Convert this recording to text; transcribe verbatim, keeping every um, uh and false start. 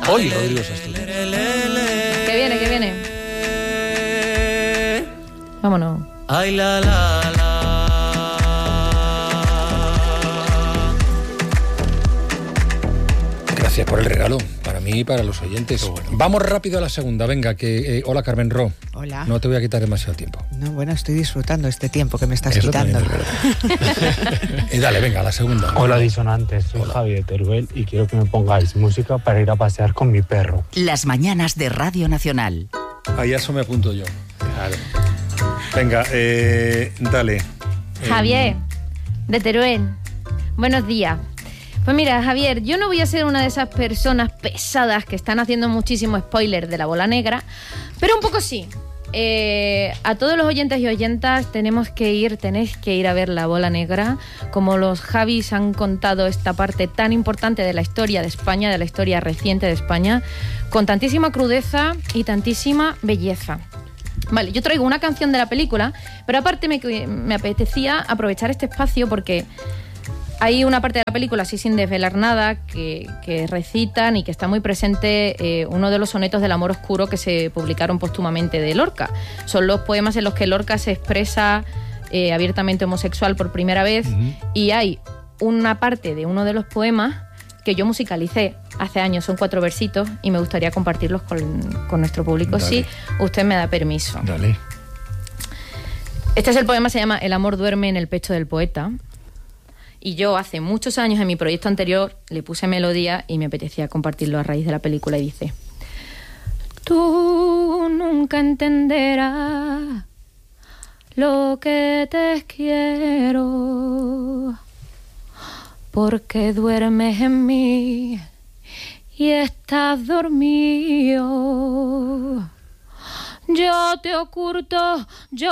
Hoy Rodrigo Sastre. Que viene, que viene. Vámonos. Ay, la, la, la. Gracias por el regalo, para mí y para los oyentes. Bueno. Vamos rápido a la segunda, venga, que... Eh, hola, Carmen Ro. Hola. No te voy a quitar demasiado tiempo. No, bueno, estoy disfrutando este tiempo que me estás Eso quitando. eh, dale, venga, a la segunda. Hola, disonantes, soy Javi de Teruel y quiero que me pongáis música para ir a pasear con mi perro. Las mañanas de Radio Nacional. Ahí eso me apunto yo. Claro. Venga, eh, dale. Javier, de Teruel. Buenos días. Pues mira, Javier, yo no voy a ser una de esas personas pesadas que están haciendo muchísimo spoiler de La Bola Negra, pero un poco sí. Eh, a todos los oyentes y oyentas tenemos que ir, tenéis que ir a ver La Bola Negra, como los Javis han contado esta parte tan importante de la historia de España, de la historia reciente de España, con tantísima crudeza y tantísima belleza. Vale, yo traigo una canción de la película, pero aparte me, me apetecía aprovechar este espacio porque hay una parte de la película, así sin desvelar nada, que, que recitan y que está muy presente eh, uno de los sonetos del amor oscuro que se publicaron póstumamente de Lorca. Son los poemas en los que Lorca se expresa eh, abiertamente homosexual por primera vez, uh-huh. Y hay una parte de uno de los poemas que yo musicalicé hace años, son cuatro versitos y me gustaría compartirlos con, con nuestro público, Dale. Si usted me da permiso. Dale. Este es el poema, se llama El amor duerme en el pecho del poeta. Y yo hace muchos años en mi proyecto anterior le puse melodía y me apetecía compartirlo a raíz de la película y dice: tú nunca entenderás lo que te quiero, porque duermes en mí y estás dormido. Yo te oculto, yo